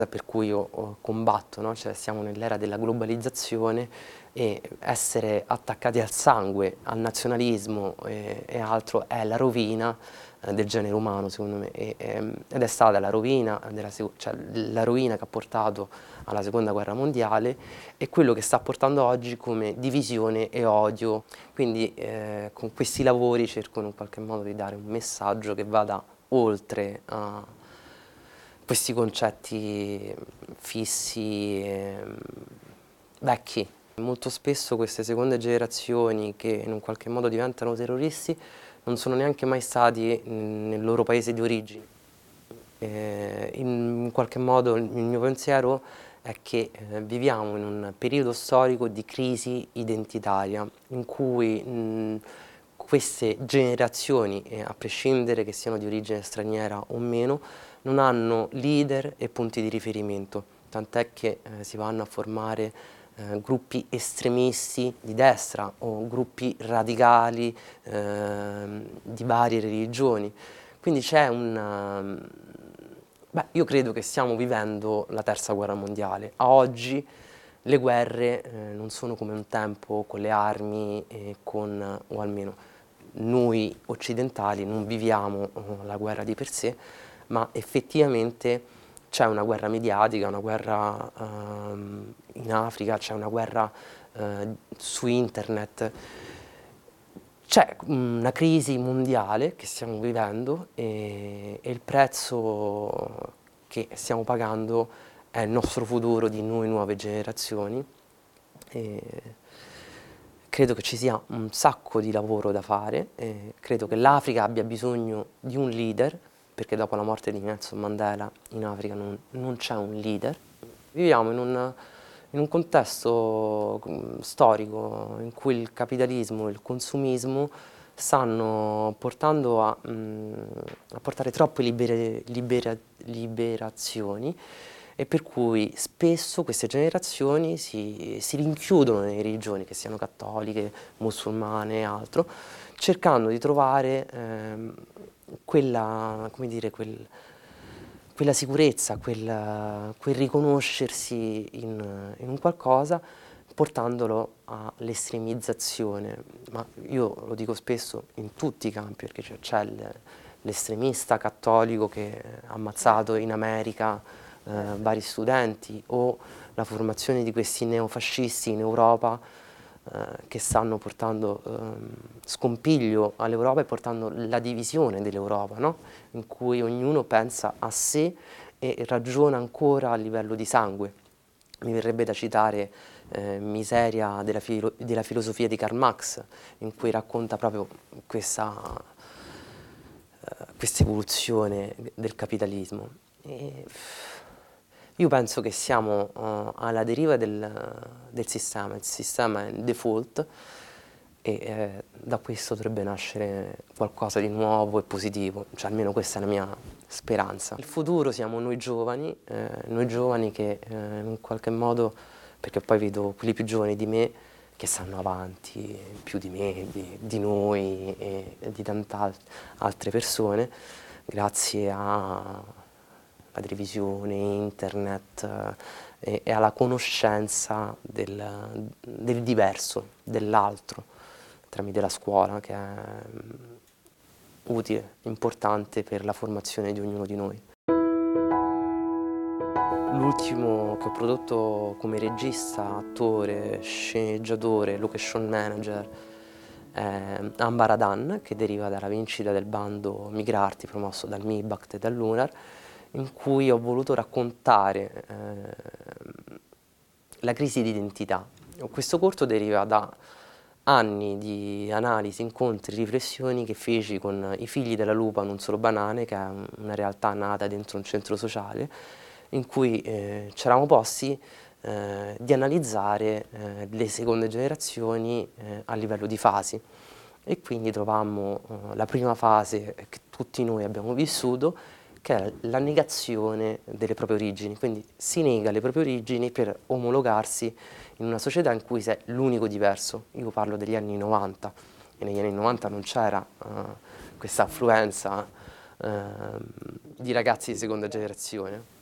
Per cui io combatto, no? Cioè siamo nell'era della globalizzazione e essere attaccati al sangue, al nazionalismo e altro è la rovina del genere umano, secondo me, ed è stata la rovina, cioè la rovina che ha portato alla seconda guerra mondiale e quello che sta portando oggi come divisione e odio. Quindi con questi lavori cerco in qualche modo di dare un messaggio che vada oltre a questi concetti fissi, vecchi. Molto spesso queste seconde generazioni che in un qualche modo diventano terroristi non sono neanche mai stati nel loro paese di origine. In qualche modo il mio pensiero è che viviamo in un periodo storico di crisi identitaria in cui queste generazioni, a prescindere che siano di origine straniera o meno, non hanno leader e punti di riferimento, tant'è che si vanno a formare gruppi estremisti di destra o gruppi radicali di varie religioni. Quindi c'è Beh, io credo che stiamo vivendo la terza guerra mondiale. A oggi le guerre non sono come un tempo con le armi o almeno noi occidentali non viviamo la guerra di per sé, ma effettivamente c'è una guerra mediatica, una guerra in Africa, c'è una guerra su internet. C'è una crisi mondiale che stiamo vivendo e il prezzo che stiamo pagando è il nostro futuro di noi nuove generazioni. E credo che ci sia un sacco di lavoro da fare, e credo che l'Africa abbia bisogno di un leader, perché dopo la morte di Nelson Mandela in Africa non c'è un leader. Viviamo in un contesto storico in cui il capitalismo e il consumismo stanno portando a portare troppe liberazioni e per cui spesso queste generazioni si rinchiudono nelle religioni, che siano cattoliche, musulmane e altro, cercando di trovare come dire, quella sicurezza, quel riconoscersi in un qualcosa, portandolo all'estremizzazione. Ma io lo dico spesso in tutti i campi, perché c'è l'estremista cattolico che ha ammazzato in America vari studenti, o la formazione di questi neofascisti in Europa che stanno portando scompiglio all'Europa e portando la divisione dell'Europa, no? In cui ognuno pensa a sé e ragiona ancora a livello di sangue. Mi verrebbe da citare Miseria della filosofia di Karl Marx, in cui racconta proprio questa evoluzione del capitalismo. Io penso che siamo alla deriva del sistema, il sistema è il default e da questo dovrebbe nascere qualcosa di nuovo e positivo, cioè almeno questa è la mia speranza. Il futuro siamo noi giovani che in un qualche modo, perché poi vedo quelli più giovani di me che stanno avanti più di me, di noi e di tante altre persone, grazie alla televisione, internet e alla conoscenza del diverso, dell'altro, tramite la scuola, che è utile, importante per la formazione di ognuno di noi. L'ultimo che ho prodotto come regista, attore, sceneggiatore, location manager è Ambaradan, che deriva dalla vincita del bando Migrarti promosso dal MIBACT e dall'UNAR, in cui ho voluto raccontare la crisi di identità. Questo corto deriva da anni di analisi, incontri, riflessioni che feci con i figli della lupa Non Solo Banane, che è una realtà nata dentro un centro sociale, in cui ci eravamo posti di analizzare le seconde generazioni a livello di fasi. E quindi trovammo la prima fase che tutti noi abbiamo vissuto, che è la negazione delle proprie origini. Quindi si nega le proprie origini per omologarsi in una società in cui sei l'unico diverso. Io parlo degli anni 90 e negli anni 90 non c'era questa affluenza di ragazzi di seconda generazione.